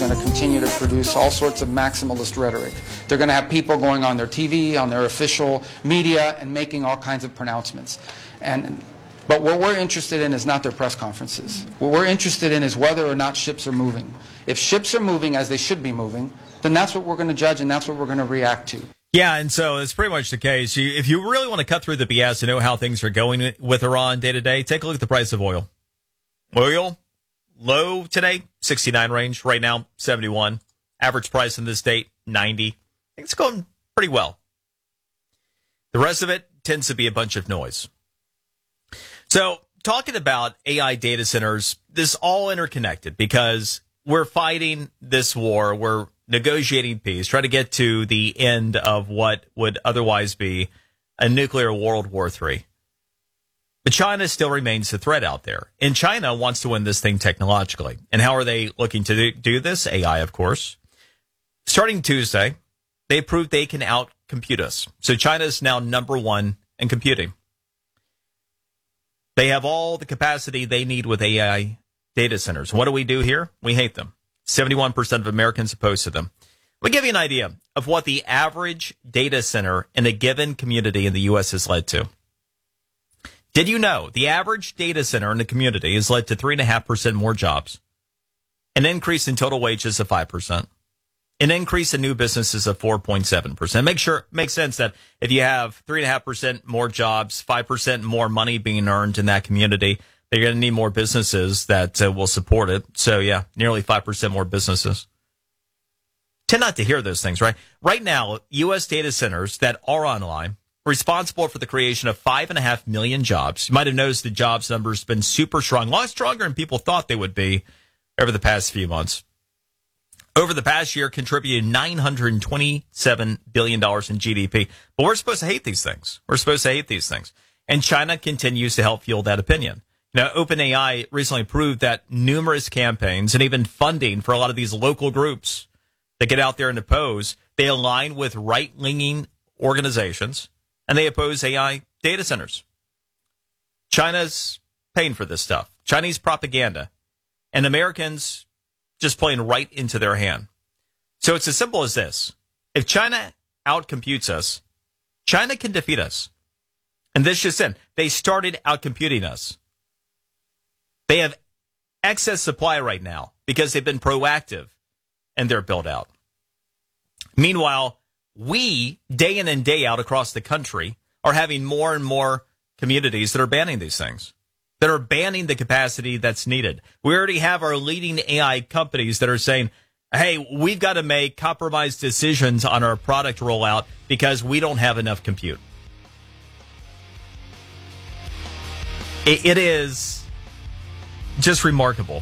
going to continue to produce all sorts of maximalist rhetoric. They're going to have people going on their TV, on their official media, and making all kinds of pronouncements. But what we're interested in is not their press conferences. What we're interested in is whether or not ships are moving. If ships are moving as they should be moving, then that's what we're going to judge and that's what we're going to react to. Yeah, and so it's pretty much the case. If you really want to cut through the BS and know how things are going with Iran day to day, take a look at the price of oil. Oil, low today, 69 range. Right now, 71. Average price in this state, 90. I think it's going pretty well. The rest of it tends to be a bunch of noise. So, talking about AI data centers, this is all interconnected because we're fighting this war. We're negotiating peace, trying to get to the end of what would otherwise be a nuclear World War III. But China still remains the threat out there. And China wants to win this thing technologically. And how are they looking to do this? AI, of course. Starting Tuesday, they proved they can outcompute us. So China is now number one in computing. They have all the capacity they need with AI data centers. What do we do here? We hate them. 71% of Americans opposed to them. We'll give you an idea of what the average data center in a given community in the U.S. has led to. Did you know the average data center in the community has led to 3.5% more jobs, an increase in total wages of 5%, an increase in new businesses of 4.7%. Makes sense that if you have 3.5% more jobs, 5% more money being earned in that community, they're going to need more businesses that will support it. So, yeah, nearly 5% more businesses. Tend not to hear those things, right? Right now, U.S. data centers that are online responsible for the creation of 5.5 million jobs. You might have noticed the jobs numbers have been super strong, a lot stronger than people thought they would be over the past few months. Over the past year, contributed $927 billion in GDP. But we're supposed to hate these things. And China continues to help fuel that opinion. Now, OpenAI recently proved that numerous campaigns and even funding for a lot of these local groups that get out there and oppose, they align with right-leaning organizations, and they oppose AI data centers. China's paying for this stuff. Chinese propaganda. And Americans just playing right into their hand. So it's as simple as this. If China outcomputes us, China can defeat us. And this just in. They started outcomputing us. They have excess supply right now because they've been proactive in their build-out. Meanwhile, we, day in and day out across the country, are having more and more communities that are banning these things, that are banning the capacity that's needed. We already have our leading AI companies that are saying, hey, we've got to make compromised decisions on our product rollout because we don't have enough compute. It is just remarkable.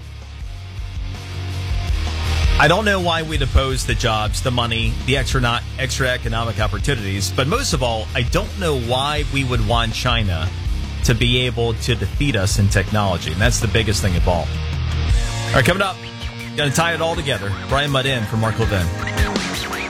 I don't know why we'd oppose the jobs, the money, the extra economic opportunities, but most of all, I don't know why we would want China to be able to defeat us in technology, and that's the biggest thing of all. All right, coming up, going to tie it all together. Brian Mudd in for Mark Levin.